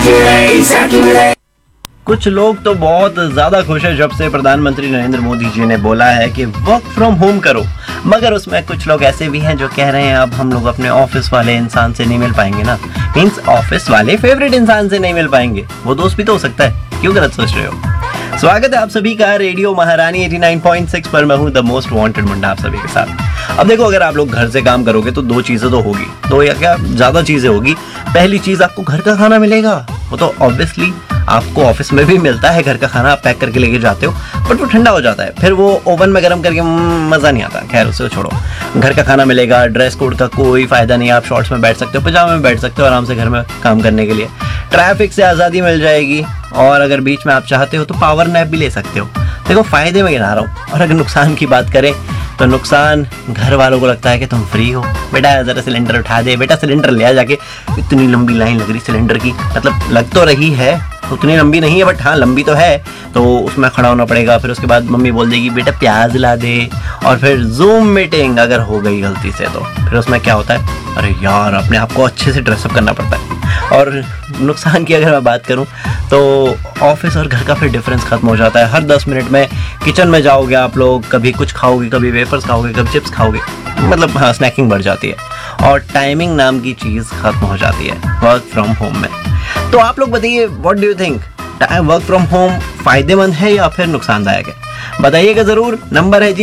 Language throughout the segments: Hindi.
कुछ लोग तो बहुत ज्यादा खुश है जब से प्रधानमंत्री नरेंद्र मोदी जी ने बोला है कि वर्क फ्रॉम होम करो, मगर उसमें कुछ लोग ऐसे भी हैं जो कह रहे हैं अब हम लोग अपने ऑफिस वाले इंसान से नहीं मिल पाएंगे ना। मींस ऑफिस वाले फेवरेट इंसान से नहीं मिल पाएंगे, वो दोस्त भी तो हो सकता है। क्यों गलत सोच रहे हो? स्वागत है आप सभी का रेडियो महारानी 89.6 पर। मैं हूं द मोस्ट वांटेड मुंडा आप सभी के साथ। अब देखो, अगर आप लोग घर से काम करोगे तो दो चीजें तो होगी, दो या क्या ज्यादा चीजें होगी। पहली चीज, आपको घर का खाना मिलेगा, वो तो ऑब्वियसली आपको ऑफिस में भी मिलता है घर का खाना, आप पैक करके लेके जाते हो, बट वो ठंडा हो जाता है, फिर वो ओवन में गर्म करके मज़ा नहीं आता। खैर उसे छोड़ो, घर का खाना मिलेगा, ड्रेस कोड का कोई फ़ायदा नहीं, आप शॉर्ट्स में बैठ सकते हो, पजामे में बैठ सकते हो आराम से घर में काम करने के लिए। ट्रैफिक से आज़ादी मिल जाएगी, और अगर बीच में आप चाहते हो तो पावर नैप भी ले सकते हो। देखो, फ़ायदे में गिना रहा हूँ। और अगर नुकसान की बात करें तो नुकसान, घर वालों को लगता है कि तुम फ्री हो, बेटा ज़रा सिलेंडर उठा दे, बेटा सिलेंडर ले आ जाके। इतनी लंबी लाइन लग रही सिलेंडर की, मतलब लग तो रही है, उतनी लंबी नहीं है बट हाँ लंबी तो है, तो उसमें खड़ा होना पड़ेगा। फिर उसके बाद मम्मी बोल देगी बेटा प्याज ला दे, और फिर जूम मीटिंग अगर हो गई गलती से तो फिर उसमें क्या होता है, अरे यार अपने आप को अच्छे से ड्रेसअप करना पड़ता है। और नुकसान की अगर मैं बात करूं तो ऑफिस और घर का फिर डिफरेंस खत्म हो जाता है। हर 10 मिनट में किचन में जाओगे आप लोग, कभी कुछ खाओगे, कभी वेफर्स खाओगे, कभी चिप्स खाओगे, मतलब हाँ स्नैकिंग बढ़ जाती है और टाइमिंग नाम की चीज़ खत्म हो जाती है वर्क फ्रॉम होम में। तो आप लोग बताइए, what do you think, work from home फायदेमंद है या फिर नुकसानदायक है? बताइएगा जरूर। नंबर है जी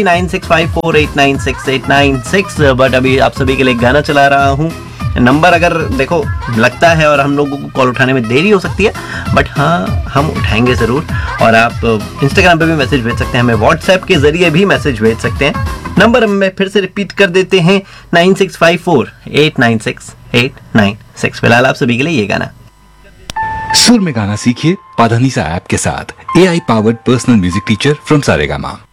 9654896896। बट अभी आप सभी के लिए गाना चला रहा हूँ। नंबर अगर देखो लगता है और हम लोगों को कॉल उठाने में देरी हो सकती है, बट हाँ हम उठाएंगे ज़रूर। और आप इंस्टाग्राम पे भी मैसेज भेज सकते हैं, हमें व्हाट्सएप के ज़रिए भी मैसेज भेज सकते हैं। नंबर में फिर से रिपीट कर देते हैं, 9654896896। फिलहाल आप सभी के लिए ये गाना। सुर में गाना सीखिए पाधानीसा ऐप के साथ। AI powered personal music teacher from Saregama.